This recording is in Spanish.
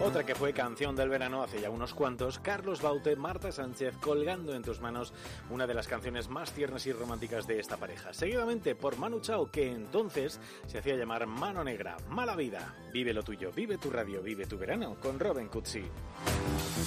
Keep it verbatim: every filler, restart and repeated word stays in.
Otra que fue canción del verano hace ya unos cuantos, Carlos Baute, Marta Sánchez, Colgando en tus manos, una de las canciones más tiernas y románticas de esta pareja. Seguidamente por Manu Chao, que entonces se hacía llamar Mano Negra, Mala Vida. Vive lo tuyo, vive tu radio, vive tu verano, con Robin Cutsi.